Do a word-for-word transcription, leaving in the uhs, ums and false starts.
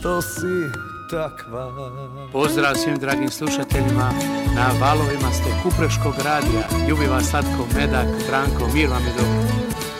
što si takva. Pozdrav svim dragim slušateljima, na valovima ste Kupreškog radija. Ljubi vas Slatko Medak, Branko, mir vam je dobro.